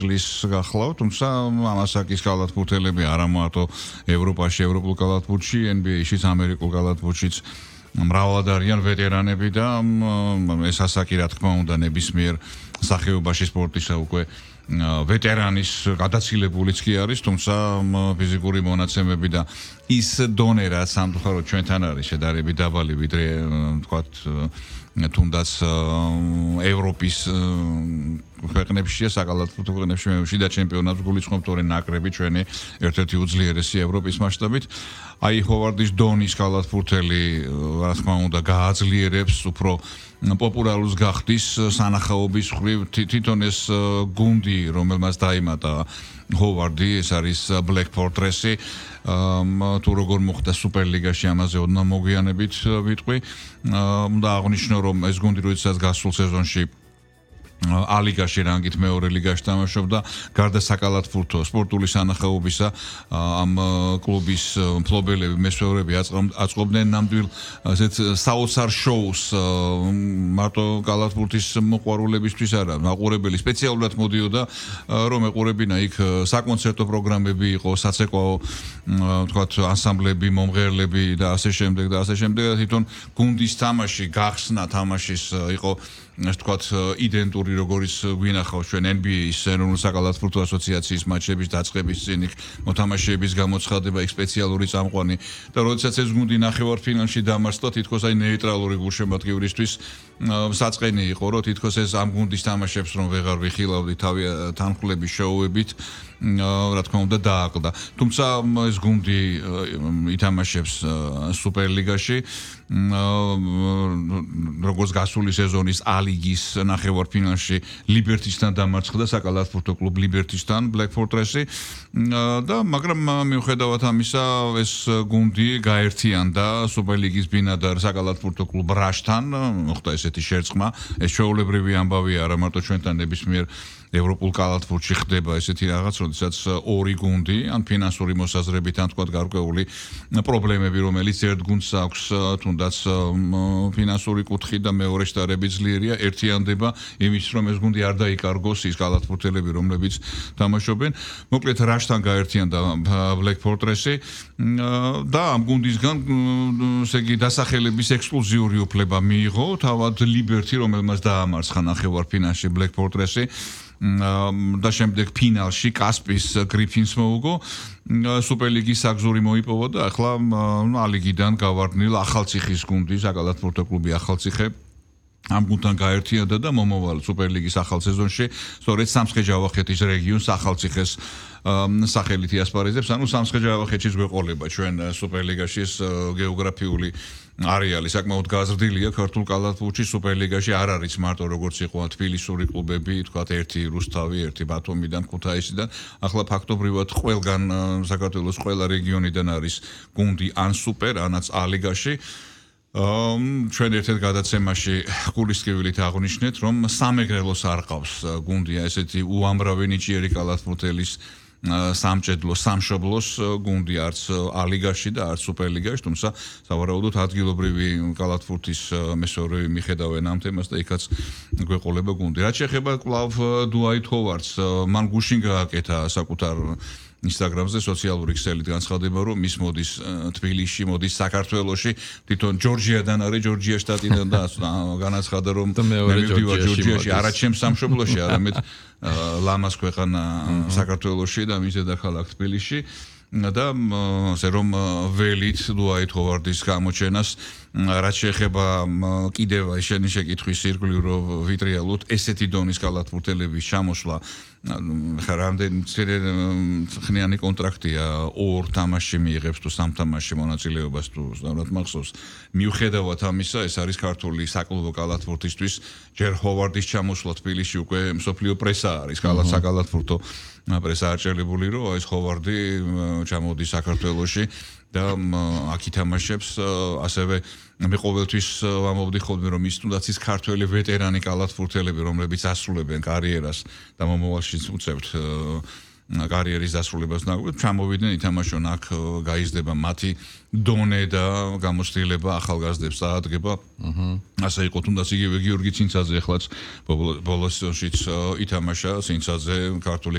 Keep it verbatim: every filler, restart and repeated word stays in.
ლის გახლავთ, თუმცა ამასაკის კალათბურთელები არა მარტო ევროპაში, ევროპულ კალათბურთში, N B A-შიც, ამერიკულ კალათბურთშიც მრავლად არიან ვეტერანები და ეს ასაკი რა თქმა უნდა ნებისმიერ სახეობაში სპორტისა უკვე ვეტერანის გადაცილებულიც კი არის, თუმცა ფიზიკური მონაცემები და ის დონე რაც სამწუხაროდ ჩვენთან არის შედარებით დაბალი ვიდრე თქვათ თუნდაც ევროპის ქვეყნებშია საკალათბურთო ქვეყნებში შიდა ჩემპიონატს გულისხმობთ ორი ნაკრები ჩვენი ერთ-ერთი უძლიერესი ევროპის მასშტაბით. აი ჰოვარდის დონის კალათბურთელი რა თქმა უნდა გააძლიერებს უფრო პოპულარულს გახდის სანახაობის მხრივ თვითონ ეს გუნდი რომელმაც დაიმატა ჰოვარდი ეს არის Black Fortress-ი თუ როგორ მოხდა სუპერლიგაში ამაზე ოდნავ მოგვიანებით ვიტყვი და აღნიშნო რომ ეს გუნდი როდესაც გასულ სეზონში ალიგაში რანგით მეორე ლიგაში თამაშობდა გარდა საკალათბურთო სპორტული სანახაობისა ამ კლუბის მფლობელები მესვეურები აწყობდნენ ნამდვილ ასეთ საოცარ შოუს მარტო კალათბურთის მოყვარულებისთვის არა მაყურებელი სპეციალურად მოდიოდა რომ ეყურებინა იქ საკონცერტო პროგრამები იყო საცეკვაო თქვათ ანსამბლები მომღერლები და ასე შემდეგ და ასე შემდეგ თვითონ გუნდის თამაში გახსნა თამაშის იყო ეს თქვათ იდენტური როგორც გვინახავს ჩვენ N B A-ის ეროვნულ საკალათბურთო ასოციაციის მატჩების დაწყების წინ იქ მოთამაშეების გამოცხადება იქ სპეციალური წამყვანი და როდესაც ეს გუნდი ნახევარფინალში დამარცხდა თითქოს აი ნეიტრალური გულშემატკივრისთვის საწყენი იყო რომ თითქოს ეს ამ გუნდის თამაშებს რომ ვეღარ ვიხილავდი თავი თანხლების შოუებით რა თქმა უნდა დააკლდა თუმცა ეს გუნდი ითამაშებს სუპერლიგაში როგორც გასული სეზონის ალიგის ნახევარფინალში ლიბერტისთან დამარცხდა საკალათბურთო კლუბ ლიბერტისთან Black Fortress-ი და მაგრამ მიუხედავად ამისა ეს გუნდი გაერთიანდა სუპერლიგის ბინადარ საკალათბურთო კლუბ რაშთან მოხდა ესეთი შერწყმა ეს ჩვეულებრივი ამბავია არა მარტო ჩვენთან ნებისმიერ ევროპულ კალათბურთში ხდება ესეთი რაღაც, როდესაც ორი გუნდი ან ფინანსური მოსაზრებით ან თქვათ გარკვეული პრობლემები, რომელიც ერთ გუნდს აქვს თუნდაც ფინანსური კუთხით და მეორე შტარები ძლიერია, ერთიანდება იმის რომ ეს გუნდი არ დაიკარგოს ის კალათბურთელები, რომლებიც თამაშობენ. მოკლედ რაშთან გაერთიანდა Black Fortress-ი და ამ გუნდისგან ესე იგი დასახელების ექსკლუზიური უფლება მიიღო თავად Liberty, რომელმაც დაამარცხა ნახევარფინალში Black Fortress-ი. და შემდეგ ფინალში კასპის გრიფინს მოუგო სუპერლიგის საგზური მოიპოვა და ახლა ალიგიდან გავარდნილ ახალციხის გუნდი საკალათბურთო კლუბი ახალციხე ამ გუნდთან გაერთიანდა და მომავალ სუპერლიგის ახალ სეზონში სწორედ სამცხე-ჯავახეთის რეგიონს ახალციხეს სახელით იასპარეზებს ანუ სამცხე-ჯავახეთშიც გვეყოლება ჩვენ სუპერლიგაში ეს გეოგრაფიული არეალი საკმაოდ გაზრდილია ქართულ კალათბურთში სუპერლიგაში არ არის მარტო როგორც იყო თბილისური კლუბები თქვათ ერთი რუსთავი ერთი ბათუმიდან ქუთაისიდან ახლა ფაქტობრივად ყველგან საქართველოს ყველა რეგიონიდან არის გუნდი ან სუპერ ანაც A ლიგაში ჩვენ ერთ-ერთ გადაცემაში გულისკევილით აღნიშნეთ რომ სამეგრელოს არ ყავს გუნდია ესეთი უამრავი ნიჭიერი კალათბურთელის სამჭედლო სამშობლოს გუნდი არც A ლიგაში და არც სუპერლიგაში, თუმცა სავარაუდოდ ადგილობრივი კალათბურთის მესვეურები მიხედავენ ამ თემას და იქაც გვეყოლება გუნდი. რაც შეეხება კვლავ დუაით ჰოვარდს, მან გუშინ გააკეთა საკუთარ Instagram-ზე სოციალური ქსელით განცხადება, რომ ის მოდის თბილისში, მოდის საქართველოში, თვითონ ჯორჯიადან არის, ჯორჯია შტატიდან და განაცხადა, რომ მე მივდივარ ჯორჯიაში, არა ჩემს სამშობლოში, არამედ ლამას ქვეყანა საქართველოში და მის დედაქალაქ თბილისში. და ასე რომ ველით დუაით ჰოვარდის გამოჩენას რაც შეეხება კიდევ შენი შეკითხვის ირგვლივ რომ ვიტრიალოთ ესეთი დონის კალათბურთელების ჩამოსვლა ხა რამდენი ხნიანი კონტრაქტია ორ თამაშში მიიღებს თუ სამ თამაშში მონაწილეობას თუ სწორად მახსოვს მიუხედავად ამისა ეს არის ქართული საკლუბო კალათბურთისთვის ჯერ ჰოვარდის ჩამოსვლა თბილისში უკვე მსოფლიო პრესა არის კალათბურთო პრესა არჩევებული რომ ეს ჰოვარდი ჩამოდის საქართველოში და აქ ითამაშებს ასევე მე ყოველთვის ვამბობდი ხოლმე რომ ის თუნდაც ის ქართველი ვეტერანი კალათბურთელები რომლებიც ასრულებენ კარიერას და მომავალშიც უწევთ კარიერის დასრულებას ნაგვით ჩამოვიდნენ ითამაშონ აქ გაიზრდება მათი დონე და გამოცდილება ახალგაზრდებს წაადგება ასე იყო თუნდაც იგივე გიორგი ცინცაძე ახლაც ბოლოსშიც ითამაშა ცინცაძე ქართული